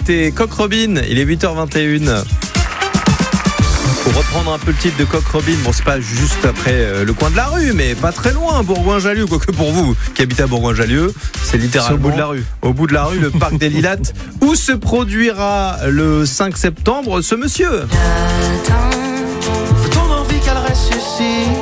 C'était Coq Robin, il est 8h21. Pour reprendre un peu le titre de Coq Robin, bon, c'est pas juste après le coin de la rue, mais pas très loin, Bourgoin-Jallieu, quoique pour vous qui habitez à Bourgoin-Jallieu, c'est littéralement au bout de la rue. Au bout de la rue, le parc des Lilas, où se produira le 5 septembre ce monsieur. Ton envie qu'elle ressuscite.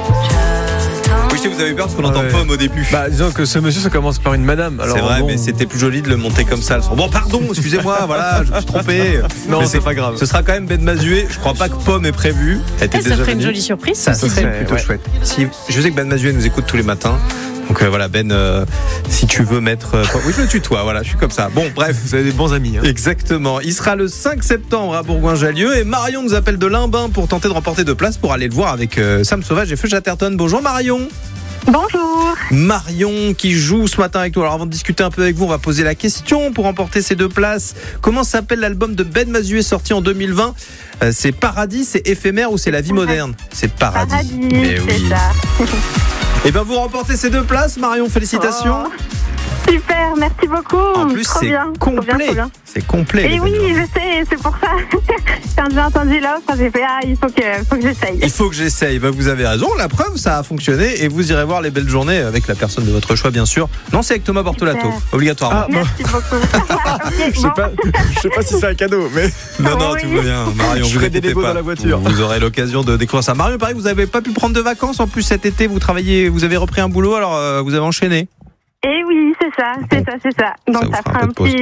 Oui, je sais, vous avez peur parce qu'on entend Pomme au début. Bah, disons que ce monsieur, ça commence par une madame. Alors, c'est vrai, bon... mais c'était plus joli de le monter comme ça. Bon, pardon, excusez-moi, voilà, je me suis trompé. Non, mais c'est pas grave. Ce sera quand même Ben Mazué. Je crois pas que Pomme est prévu. Ça ferait une jolie surprise. Ça serait plutôt chouette. Si, je sais que Ben Mazué nous écoute tous les matins. Donc voilà, Ben, si tu veux mettre... oui, je le tutoie, voilà, je suis comme ça. Bon, bref. Vous avez des bons amis. Hein. Exactement. Il sera le 5 septembre à Bourgoin-Jallieu et Marion nous appelle de Limbin pour tenter de remporter 2 places pour aller le voir avec Sam Sauvage et Feu Chatterton. Bonjour Marion. Bonjour. Marion qui joue ce matin avec nous. Alors avant de discuter un peu avec vous, on va poser la question pour remporter ces 2 places. Comment s'appelle l'album de Ben Mazué sorti en 2020 ? C'est Paradis, c'est éphémère ou c'est la vie moderne ? C'est Paradis. Mais oui. C'est ça. Et bien vous remportez ces 2 places, Marion, félicitations. Oh, super, merci beaucoup. En plus trop c'est bien, complet. trop bien. C'est complet. Et oui, je sais, c'est pour ça. Quand j'ai entendu l'offre, j'ai fait il faut que j'essaye. Il faut que j'essaye. Ben, vous avez raison. La preuve, ça a fonctionné et vous irez voir les belles journées avec la personne de votre choix, bien sûr. Non, c'est avec Thomas Bortolato, super. Obligatoirement. Merci beaucoup. Okay, je sais pas si c'est un cadeau, mais non, oui. tout va bien. Marion, je vous ferai des inquiétez Legos pas. dans la voiture. Vous aurez l'occasion de découvrir ça. Marion, pareil, vous n'avez pas pu prendre de vacances. En plus, cet été, vous travaillez, vous avez repris un boulot, alors vous avez enchaîné. Et oui, c'est ça. Donc ça fera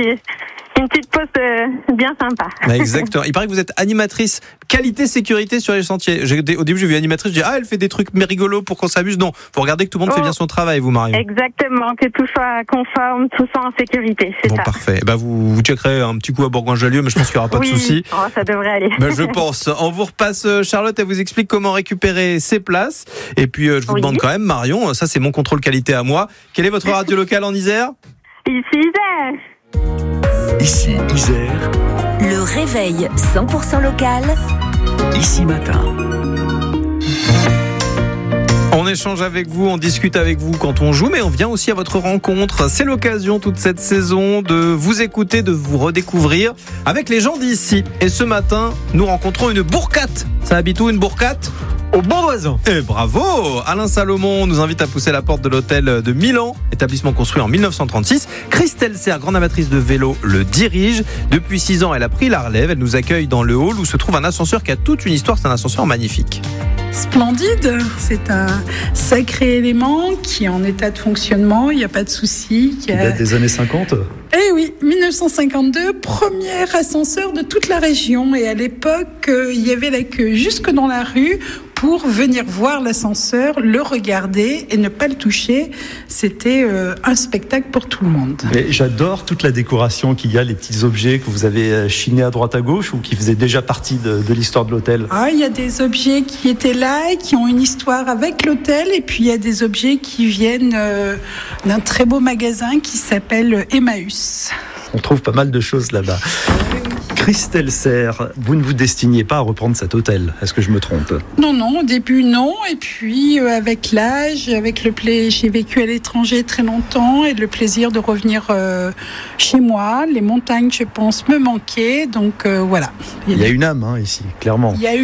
une petite pause bien sympa. Exactement. Il paraît que vous êtes animatrice qualité sécurité sur les sentiers. Au début, j'ai vu animatrice, je dis elle fait des trucs mais rigolos pour qu'on s'amuse. Non, faut regarder que tout le monde fait bien son travail, vous Marion. Exactement, que tout soit conforme, tout soit en sécurité, c'est bon, ça. Parfait. Vous checkerez un petit coup à Bourgoin-Jallieu, mais je pense qu'il n'y aura pas de souci. Ça devrait aller. Je pense. On vous repasse Charlotte, elle vous explique comment récupérer ses places. Et puis je vous demande quand même, Marion, ça c'est mon contrôle qualité à moi. Quelle est votre radio locale en Isère ? Ici Isère. Ici Isère. Le réveil 100% local. Ici matin. On échange avec vous, on discute avec vous quand on joue, mais on vient aussi à votre rencontre. C'est l'occasion toute cette saison de vous écouter, de vous redécouvrir avec les gens d'ici. Et ce matin, nous rencontrons une bourcate. Ça habite où une bourcate ? Au Bourdoisan. Et bravo! Alain Salomon nous invite à pousser la porte de l'hôtel de Milan, établissement construit en 1936. Christelle Serre, grande amatrice de vélo, le dirige. Depuis 6 ans, elle a pris la relève. Elle nous accueille dans le hall où se trouve un ascenseur qui a toute une histoire. C'est un ascenseur magnifique. Splendide, c'est un sacré élément qui est en état de fonctionnement, il n'y a pas de souci. Il date des années 50 ? Eh oui, 1952, premier ascenseur de toute la région. Et à l'époque, il y avait la queue jusque dans la rue pour venir voir l'ascenseur, le regarder et ne pas le toucher. C'était un spectacle pour tout le monde. Mais j'adore toute la décoration qu'il y a, les petits objets que vous avez chinés à droite à gauche ou qui faisaient déjà partie de l'histoire de l'hôtel. Il y a des objets qui étaient là et qui ont une histoire avec l'hôtel. Et puis il y a des objets qui viennent d'un très beau magasin qui s'appelle Emmaüs. On trouve pas mal de choses là-bas. Christelle Serre, vous ne vous destiniez pas à reprendre cet hôtel, est-ce que je me trompe ? Non, au début non, et puis avec l'âge, j'ai vécu à l'étranger très longtemps et le plaisir de revenir chez moi, les montagnes je pense me manquaient, donc voilà. Il y a une âme ici, clairement. Il y a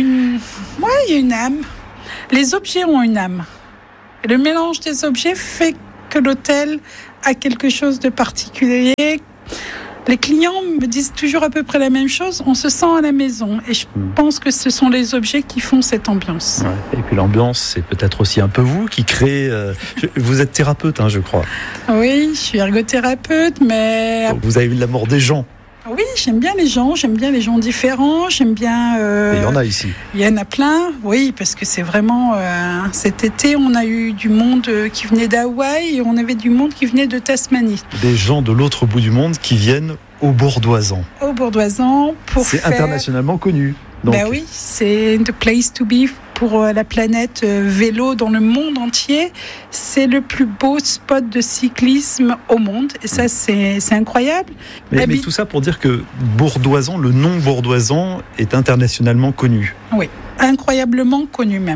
une âme, les objets ont une âme, et le mélange des objets fait que l'hôtel a quelque chose de particulier. Les clients me disent toujours à peu près la même chose, on se sent à la maison et je pense que ce sont les objets qui font cette ambiance. Ouais, et puis l'ambiance, c'est peut-être aussi un peu vous qui créez... Vous êtes thérapeute, je crois. Oui, je suis ergothérapeute, mais... Donc vous avez eu l'amour des gens. Oui, j'aime bien les gens différents, j'aime bien... Et il y en a ici. Il y en a plein, oui, parce que c'est vraiment... cet été, on a eu du monde qui venait d'Hawaï et on avait du monde qui venait de Tasmanie. Des gens de l'autre bout du monde qui viennent au Bourdoisan. Au Bourdoisan pour C'est internationalement connu. Donc... oui, c'est the place to be pour la planète vélo dans le monde entier. C'est le plus beau spot de cyclisme au monde. Et ça, c'est incroyable. Mais tout ça pour dire que Bourdoisan, le nom Bourdoisan est internationalement connu. Oui, incroyablement connu même.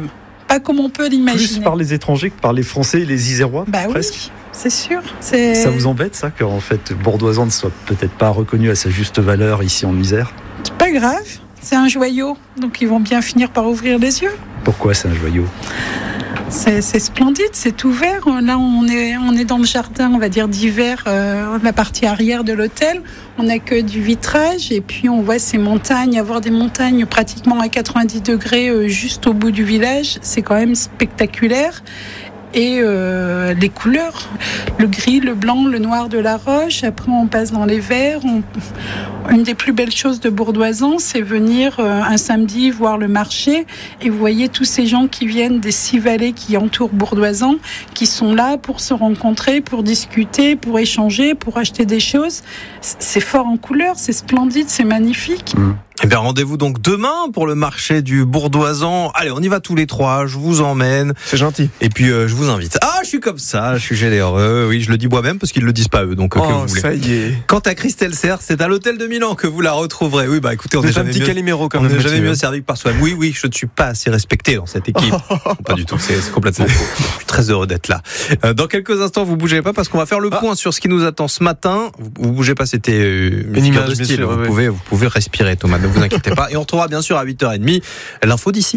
pas comme on peut l'imaginer. Plus par les étrangers que par les Français et les Isérois, presque. Oui, c'est sûr. Ça vous embête, ça, qu'en fait, Bourdoisan ne soit peut-être pas reconnu à sa juste valeur ici en Isère ? C'est pas grave, c'est un joyau, donc ils vont bien finir par ouvrir les yeux. Pourquoi c'est un joyau ? C'est splendide, c'est ouvert. Là, on est dans le jardin, on va dire d'hiver, la partie arrière de l'hôtel. On n'a que du vitrage et puis on voit ces montagnes, avoir des montagnes pratiquement à 90 degrés juste au bout du village, c'est quand même spectaculaire. Et les couleurs, le gris, le blanc, le noir de la roche. Après, on passe dans les verts. Une des plus belles choses de Bourdoisan, c'est venir un samedi voir le marché. Et vous voyez tous ces gens qui viennent des 6 vallées qui entourent Bourdoisan, qui sont là pour se rencontrer, pour discuter, pour échanger, pour acheter des choses. C'est fort en couleurs, c'est splendide, c'est magnifique. Eh bien, rendez-vous donc demain pour le marché du Bourdoisan. Allez, on y va tous les 3, je vous emmène. C'est gentil. Et puis, je vous invite. Ah, je suis comme ça, je suis généreux. Oui, je le dis moi-même parce qu'ils le disent pas eux, donc que vous voulez. Ça y est. Quant à Christelle Serre, c'est à l'hôtel de Milan que vous la retrouverez. Oui, écoutez, on n'est jamais mieux servi que par soi-même. Oui, je ne suis pas assez respecté dans cette équipe. Pas du tout, c'est complètement faux. Je suis très heureux d'être là. Dans quelques instants, vous bougez pas parce qu'on va faire le point sur ce qui nous attend ce matin. Vous bougez pas, c'était une image de style. Vous pouvez respirer, Thomas. Ne vous inquiétez pas. Et on retrouvera bien sûr à 8h30 l'info d'ici.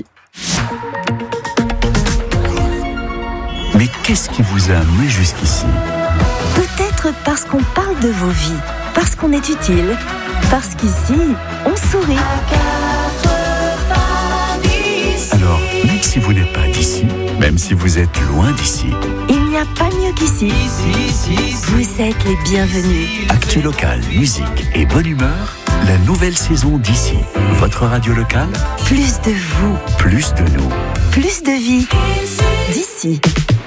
Mais qu'est-ce qui vous a amené jusqu'ici ? Peut-être parce qu'on parle de vos vies, parce qu'on est utile, parce qu'ici, on sourit. Alors, même si vous n'êtes pas d'ici, même si vous êtes loin d'ici, il n'y a pas mieux qu'ici. Vous êtes les bienvenus. Actu local, musique et bonne humeur, la nouvelle saison d'ici. Votre radio locale, Plus de vous, plus de nous. plus de vie. D'ici.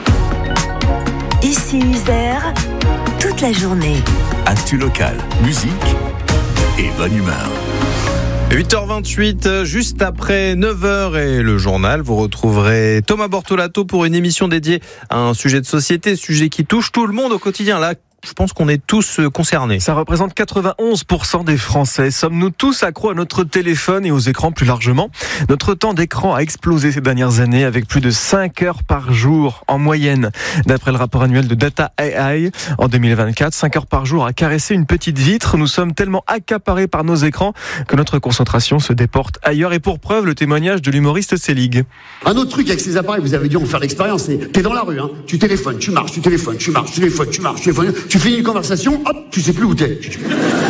Ici Isère, toute la journée. Actu local, musique et bonne humeur. 8h28, juste après 9h et le journal, vous retrouverez Thomas Bortolato pour une émission dédiée à un sujet de société, sujet qui touche tout le monde au quotidien. Là, je pense qu'on est tous concernés. Ça représente 91% des Français. Sommes-nous tous accros à notre téléphone et aux écrans plus largement ? Notre temps d'écran a explosé ces dernières années avec plus de 5 heures par jour en moyenne. D'après le rapport annuel de Data AI, en 2024, 5 heures par jour à caresser une petite vitre. Nous sommes tellement accaparés par nos écrans que notre concentration se déporte ailleurs. Et pour preuve, le témoignage de l'humoriste Selig. Un autre truc avec ces appareils, vous avez dû en faire l'expérience, c'est t'es dans la rue, tu téléphones, tu marches, tu téléphones, tu marches, tu téléphones, tu marches, tu téléphones. Tu finis une conversation, hop, tu sais plus où t'es. Putain,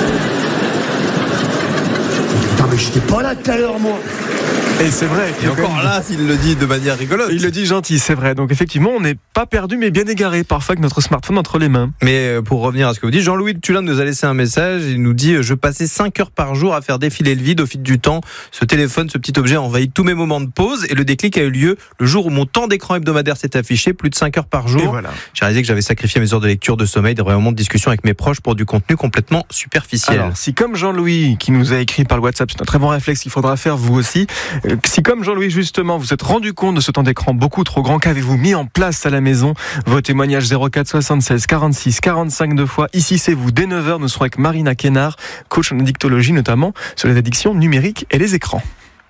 mais j'étais pas là tout à l'heure, moi. Et c'est vrai. Et encore là, s'il le dit de manière rigolote. Il le dit gentil, c'est vrai. Donc effectivement, on n'est pas perdu, mais bien égaré parfois avec notre smartphone entre les mains. Mais pour revenir à ce que vous dites, Jean-Louis de Tulin nous a laissé un message. Il nous dit « Je passais 5 heures par jour à faire défiler le vide au fil du temps. Ce téléphone, ce petit objet a envahi tous mes moments de pause. Et le déclic a eu lieu le jour où mon temps d'écran hebdomadaire s'est affiché, plus de 5 heures par jour. Voilà. J'ai réalisé que j'avais sacrifié mes heures de lecture, de sommeil, des moments de discussion avec mes proches pour du contenu complètement superficiel. » Alors, si comme Jean-Louis, qui nous a écrit par le WhatsApp, c'est un très bon réflexe qu'il faudra faire vous aussi, si comme Jean-Louis justement vous êtes rendu compte de ce temps d'écran beaucoup trop grand, qu'avez-vous mis en place à la maison ? Vos témoignages 04 76 46 45 2 fois. Ici c'est vous, dès 9h nous serons avec Marina Kénard, coach en addictologie notamment, sur les addictions numériques et les écrans.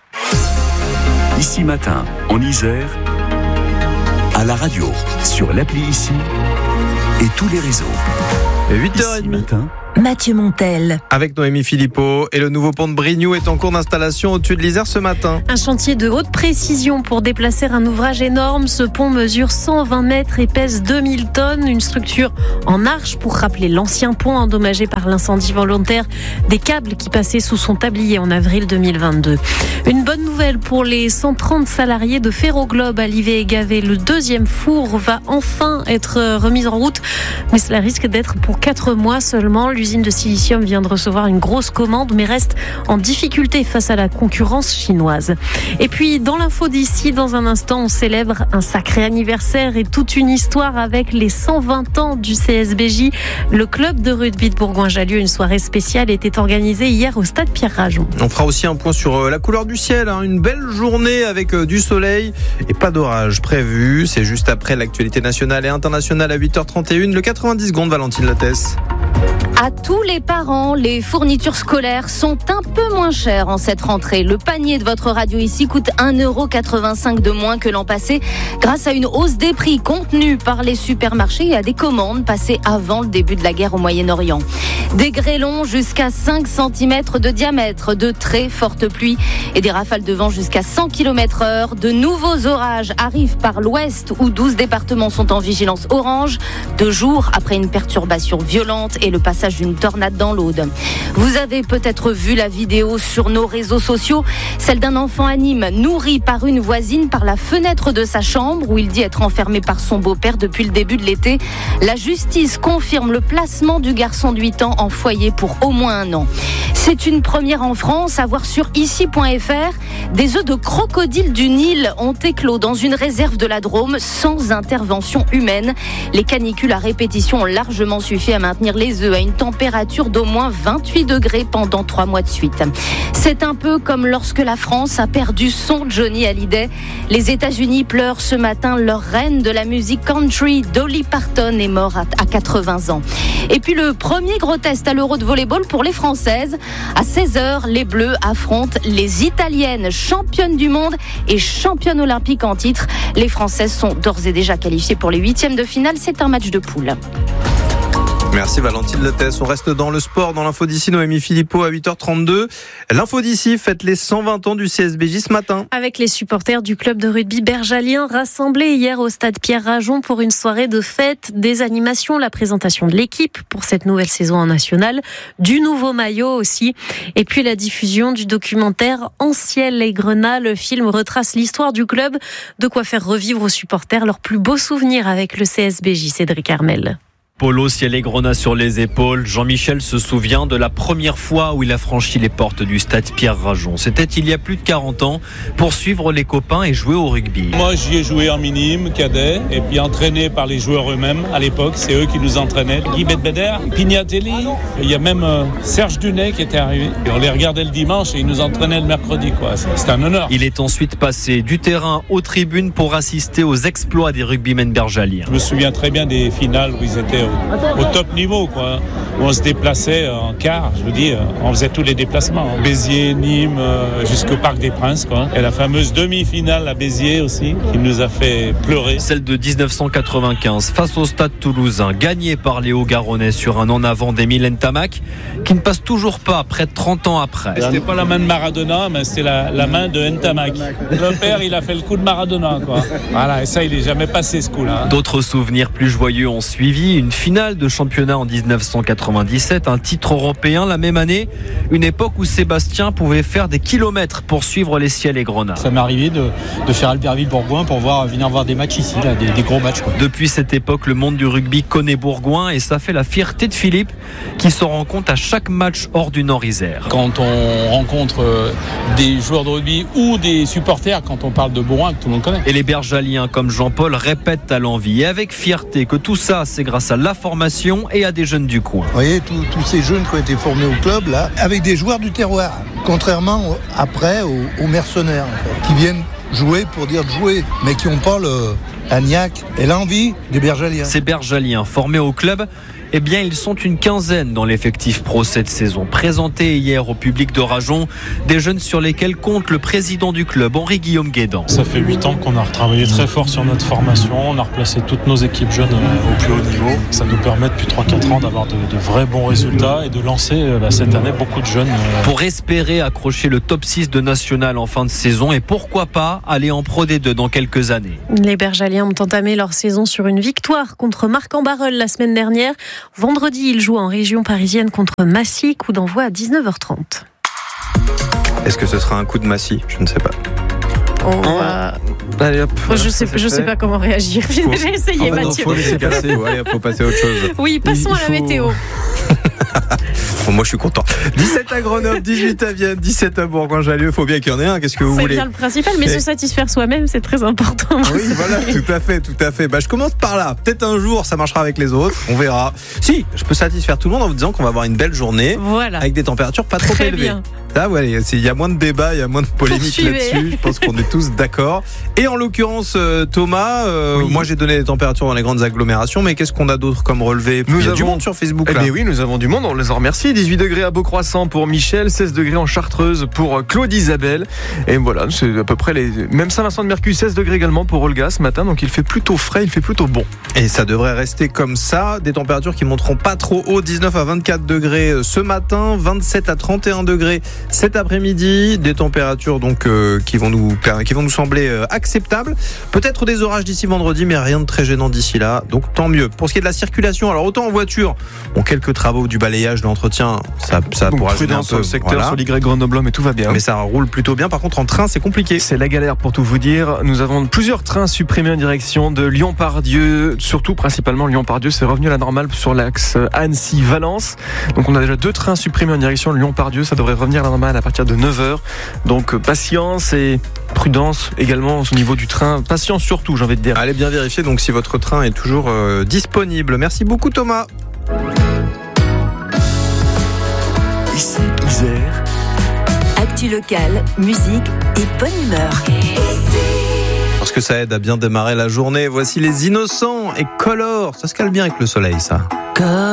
Ici matin, en Isère, à la radio, sur l'appli Ici et tous les réseaux. 8h30. Ici matin, Mathieu Montel. Avec Noémie Philippot, et le nouveau pont de Brignoux est en cours d'installation au-dessus de l'Isère ce matin. Un chantier de haute précision pour déplacer un ouvrage énorme. Ce pont mesure 120 mètres et pèse 2000 tonnes. Une structure en arche pour rappeler l'ancien pont endommagé par l'incendie volontaire des câbles qui passaient sous son tablier en avril 2022. Une bonne nouvelle pour les 130 salariés de Ferroglobe à Livet-et-Gavet. Le deuxième four va enfin être remis en route, mais cela risque d'être pour 4 mois seulement. L'usine de silicium vient de recevoir une grosse commande, mais reste en difficulté face à la concurrence chinoise. Et puis, dans l'info d'ici, dans un instant, on célèbre un sacré anniversaire et toute une histoire avec les 120 ans du CSBJ. Le club de rugby de Bourgoin-Jallieu, une soirée spéciale, était organisée hier au stade Pierre-Rajon. On fera aussi un point sur la couleur du ciel. Une belle journée avec du soleil et pas d'orage prévu. C'est juste après l'actualité nationale et internationale à 8h31. Le 90 secondes, Valentine Lattès. À À tous les parents, les fournitures scolaires sont un peu moins chères en cette rentrée. Le panier de votre radio ici coûte 1,85 € de moins que l'an passé grâce à une hausse des prix contenue par les supermarchés et à des commandes passées avant le début de la guerre au Moyen-Orient. Des grêlons jusqu'à 5 cm de diamètre, de très fortes pluies et des rafales de vent jusqu'à 100 km/h. De nouveaux orages arrivent par l'ouest où 12 départements sont en vigilance orange, 2 jours après une perturbation violente et le passage d'une tornade dans l'Aude. Vous avez peut-être vu la vidéo sur nos réseaux sociaux, celle d'un enfant à Nîmes nourri par une voisine par la fenêtre de sa chambre où il dit être enfermé par son beau-père depuis le début de l'été. La justice confirme le placement du garçon de 8 ans en foyer pour au moins 1 an. C'est une première en France, à voir sur ici.fr. Des œufs de crocodile du Nil ont éclos dans une réserve de la Drôme sans intervention humaine. Les canicules à répétition ont largement suffi à maintenir les œufs à une température d'au moins 28 degrés pendant 3 mois de suite. C'est un peu comme lorsque la France a perdu son Johnny Hallyday. Les États-Unis pleurent ce matin leur reine de la musique country, Dolly Parton, est morte à 80 ans. Et puis le premier gros test à l'Euro de volleyball pour les Françaises. À 16h, les Bleus affrontent les Italiennes, championnes du monde et championnes olympiques en titre. Les Françaises sont d'ores et déjà qualifiées pour les 8e de finale. C'est un match de poule. Merci Valentine Lettès. On reste dans le sport, dans l'info d'ici, Noémie Philippot à 8h32. L'info d'ici fête les 120 ans du CSBJ ce matin. Avec les supporters du club de rugby bergalien rassemblés hier au stade Pierre-Rajon pour une soirée de fête, des animations, la présentation de l'équipe pour cette nouvelle saison en nationale, du nouveau maillot aussi, et puis la diffusion du documentaire En ciel et grenat. Le film retrace l'histoire du club, de quoi faire revivre aux supporters leurs plus beaux souvenirs avec le CSBJ. Cédric Armel. Polo, ciel et grenat sur les épaules. Jean-Michel se souvient de la première fois où il a franchi les portes du stade Pierre-Rajon. C'était il y a plus de 40 ans pour suivre les copains et jouer au rugby. Moi, j'y ai joué en minime, cadet, et puis entraîné par les joueurs eux-mêmes. À l'époque, c'est eux qui nous entraînaient. Guy Bedbeder, Pignatelli, il y a même Serge Dunet qui était arrivé. Et on les regardait le dimanche et ils nous entraînaient le mercredi, quoi. C'était un honneur. Il est ensuite passé du terrain aux tribunes pour assister aux exploits des rugbymen bergaliens. Je me souviens très bien des finales où ils étaient au top niveau, quoi. Où on se déplaçait en car, je vous dis, on faisait tous les déplacements. Béziers, Nîmes, jusqu'au Parc des Princes, quoi. Et la fameuse demi-finale à Béziers aussi, qui nous a fait pleurer. Celle de 1995, face au Stade Toulousain, gagnée par les Hauts-Garonnais sur un en avant d'Émile Ntamak, qui ne passe toujours pas, près de 30 ans après. C'était pas la main de Maradona, mais c'était la main de Ntamak. Le père, il a fait le coup de Maradona, quoi. Voilà, et ça, il est jamais passé, ce coup-là. D'autres souvenirs plus joyeux ont suivi. Une finale de championnat en 1997, un titre européen la même année, une époque où Sébastien pouvait faire des kilomètres pour suivre les ciels et grenats. Ça m'est arrivé de faire Albertville-Bourgoin pour venir voir des matchs ici, là, des gros matchs, quoi. Depuis cette époque, le monde du rugby connaît Bourgoin et ça fait la fierté de Philippe qui s'en rend compte à chaque match hors du Nord-Isère. Quand on rencontre des joueurs de rugby ou des supporters, quand on parle de Bourgoin, que tout le monde connaît. Et les bergaliens comme Jean-Paul répètent à l'envi et avec fierté que tout ça, c'est grâce à la formation et à des jeunes du coin. Vous voyez, tous ces jeunes qui ont été formés au club, là, avec des joueurs du terroir, contrairement après aux mercenaires, en fait, qui viennent jouer pour dire de jouer, mais qui n'ont pas la niaque et l'envie des bergaliens. Ces bergaliens formés au club, eh bien, ils sont une quinzaine dans l'effectif pro cette saison. Présentés hier au public de Rajon, des jeunes sur lesquels compte le président du club, Henri-Guillaume Guédan. Ça fait 8 ans qu'on a retravaillé très fort sur notre formation. On a replacé toutes nos équipes jeunes au plus haut niveau. Ça nous permet depuis 3-4 ans d'avoir de vrais bons résultats et de lancer cette année beaucoup de jeunes. Pour espérer accrocher le top 6 de national en fin de saison et pourquoi pas aller en Pro D2 dans quelques années. Les bergaliens ont entamé leur saison sur une victoire contre Marc-en-Barœul la semaine dernière. Vendredi, ils jouent en région parisienne contre Massy, coup d'envoi à 19h30. Est-ce que ce sera un coup de Massy ? Je ne sais pas. Allez, hop, je sais pas comment réagir. J'ai déjà essayé, Mathieu. Faut laisser passer, faut passer à autre chose. Oui, passons à la météo. Bon, moi je suis content. 17 à Grenoble, 18 à Vienne, 17 à Bourgoin-Jallieu. Il faut bien qu'il y en ait un. Qu'est-ce que vous voulez ? C'est bien le principal, mais se satisfaire soi-même, c'est très important. Oui, voilà, tout à fait. Je commence par là. Peut-être un jour ça marchera avec les autres. On verra. Si, je peux satisfaire tout le monde en vous disant qu'on va avoir une belle journée. Voilà. Avec des températures pas trop élevées. Bien. Ah ouais, il y a moins de débats, il y a moins de polémiques là-dessus. Je pense qu'on est tous d'accord. Et en l'occurrence, Thomas, moi j'ai donné les températures dans les grandes agglomérations, mais qu'est-ce qu'on a d'autre comme relevé? Il y a du monde sur Facebook. Eh bien oui, nous avons du monde, on les en remercie. 18 degrés à Beaucroissant pour Michel, 16 degrés en Chartreuse pour Claude Isabelle. Et voilà, c'est à peu près même Saint-Vincent-de-Mercure, 16 degrés également pour Olga ce matin. Donc il fait plutôt frais, il fait plutôt bon. Et ça devrait rester comme ça. Des températures qui monteront pas trop haut, 19 à 24 degrés ce matin, 27 à 31 degrés cet après-midi. Des températures donc qui vont nous sembler acceptables. Peut-être des orages d'ici vendredi, mais rien de très gênant d'ici là. Donc tant mieux. Pour ce qui est de la circulation, alors autant en voiture, quelques travaux du balayage, de l'entretien, ça pourra gêner un peu. Sur le secteur, sur l'Y Grenoble, mais tout va bien. Mais ça roule plutôt bien. Par contre, en train, c'est compliqué. C'est la galère pour tout vous dire. Nous avons plusieurs trains supprimés en direction de Lyon-Pardieu, surtout principalement Lyon-Pardieu. C'est revenu à la normale sur l'axe Annecy-Valence. Donc on a déjà 2 trains supprimés en direction de Lyon-Pardieu. Ça devrait revenir à la normale à partir de 9h. Donc patience et prudence également au niveau du train. Patience surtout, j'ai envie de dire. Allez bien vérifier donc si votre train est toujours disponible. Merci beaucoup Thomas. Ici Isère. Actu locale, musique et bonne humeur. Parce que ça aide à bien démarrer la journée. Voici les Innocents et Color. Ça se cale bien avec le soleil, ça.